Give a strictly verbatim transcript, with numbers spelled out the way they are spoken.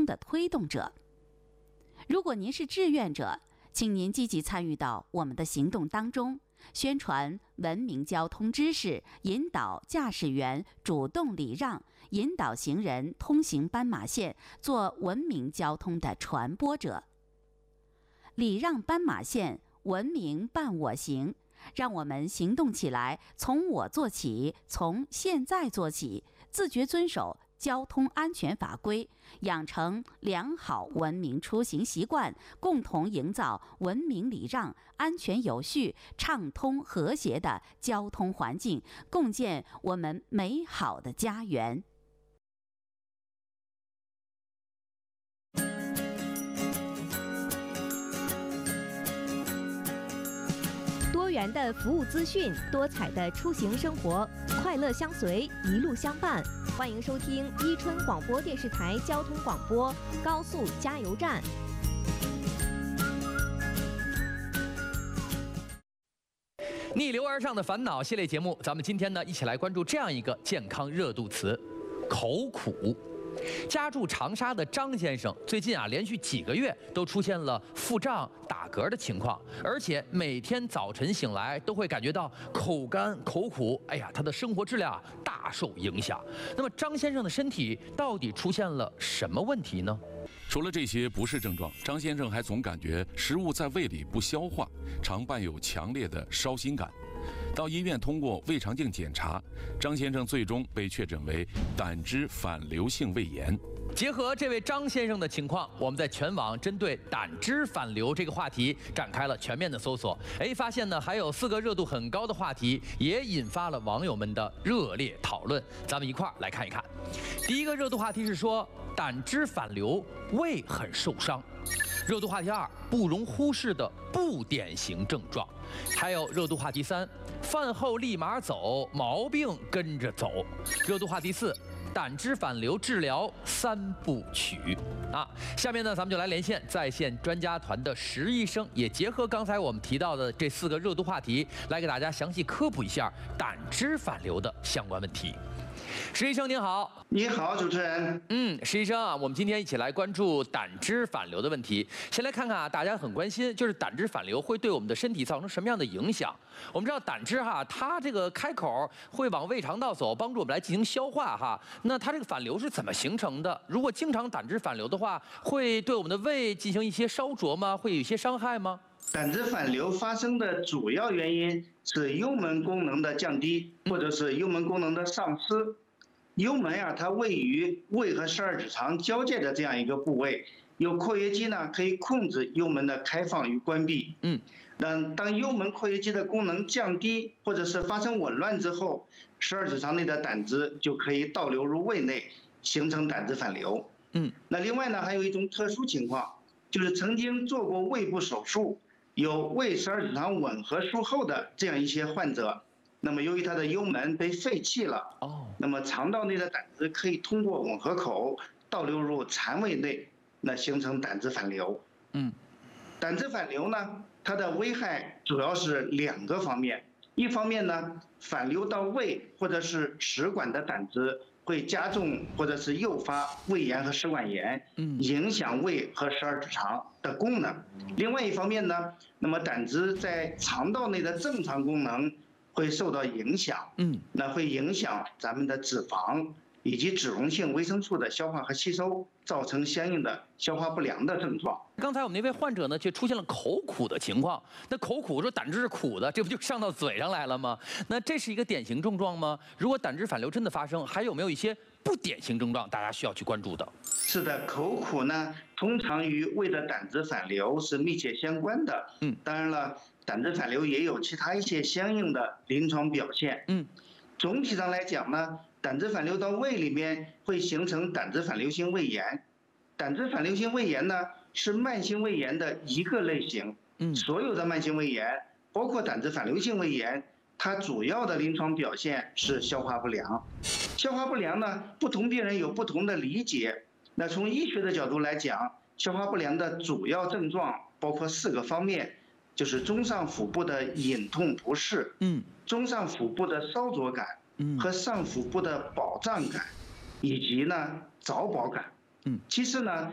通的推动者。如果您是志愿者，请您积极参与到我们的行动当中，宣传文明交通知识，引导驾驶员主动礼让，引导行人通行斑马线，做文明交通的传播者。礼让斑马线，文明伴我行，让我们行动起来，从我做起，从现在做起，自觉遵守交通安全法规，养成良好文明出行习惯，共同营造文明礼让、安全有序、畅通和谐的交通环境，共建我们美好的家园。 多元的服务资讯，多彩的出行生活，快乐相随，一路相伴。欢迎收听伊春广播电视台交通广播高速加油站。 逆流而上的烦恼系列节目，咱们今天呢一起来关注这样一个健康热度词：口苦。家住长沙的张先生最近啊，连续几个月都出现了腹胀、打嗝的情况，而且每天早晨醒来都会感觉到口干、口苦。哎呀，他的生活质量啊大受影响。那么张先生的身体到底出现了什么问题呢？ 除了这些不适症状，张先生还总感觉食物在胃里不消化，常伴有强烈的烧心感。到医院通过胃肠镜检查，张先生最终被确诊为胆汁反流性胃炎。 结合这位张先生的情况，我们在全网针对胆汁反流这个话题展开了全面的搜索。哎，发现呢还有四个热度很高的话题，也引发了网友们的热烈讨论。咱们一块儿来看一看。第一个热度话题是说胆汁反流，胃很受伤。热度话题二，不容忽视的不典型症状。还有热度话题三，饭后立马走，毛病跟着走。热度话题四，胆汁反流治疗三部曲。啊，下面呢咱们就来连线在线专家团的石医生，也结合刚才我们提到的这四个热度话题，来给大家详细科普一下胆汁反流的相关问题。石医生您好。 你好，主持人。 嗯，石医生啊，我们今天一起来关注胆汁反流的问题。先来看看啊，大家很关心，就是胆汁反流会对我们的身体造成什么样的影响？我们知道胆汁哈，它这个开口会往胃肠道走，帮助我们来进行消化哈。那它这个反流是怎么形成的？如果经常胆汁反流的话，会对我们的胃进行一些烧灼吗？会有一些伤害吗？ 胆汁反流发生的主要原因是幽门功能的降低，或者是幽门功能的丧失。幽门啊，它位于胃和十二指肠交界的这样一个部位，有括约肌呢，可以控制幽门的开放与关闭。嗯，当当幽门括约肌的功能降低，或者是发生紊乱之后，十二指肠内的胆汁就可以倒流入胃内，形成胆汁反流。嗯，那另外呢，还有一种特殊情况，就是曾经做过胃部手术，有胃十二指肠吻合术后的这样一些患者。那么由于它的幽门被废弃了，哦，那么肠道内的胆汁可以通过吻合口倒流入肠胃内，那形成胆汁反流。嗯，胆汁反流呢，它的危害主要是两个方面，一方面呢，反流到胃或者是食管的胆汁会加重或者是诱发胃炎和食管炎，影响胃和十二指肠的功能。另外一方面呢，那么胆汁在肠道内的正常功能会受到影响，嗯，那会影响咱们的脂肪以及脂溶性维生素的消化和吸收，造成相应的消化不良的症状。 刚才我们那位患者呢，却出现了口苦的情况。那口苦说胆汁是苦的，这不就上到嘴上来了吗？那这是一个典型症状吗？如果胆汁反流真的发生，还有没有一些不典型症状大家需要去关注的？ 是的，口苦呢，通常与胃的胆汁反流是密切相关的。嗯，当然了，胆汁反流也有其他一些相应的临床表现。嗯，总体上来讲呢，胆汁反流到胃里面会形成胆汁反流性胃炎。胆汁反流性胃炎呢，是慢性胃炎的一个类型。嗯，所有的慢性胃炎，包括胆汁反流性胃炎，它主要的临床表现是消化不良。消化不良呢，不同病人有不同的理解。那从医学的角度来讲，消化不良的主要症状包括四个方面，就是中上腹部的隐痛不适，嗯，中上腹部的烧灼感，嗯，和上腹部的饱胀感，以及呢早饱感，嗯，其次呢，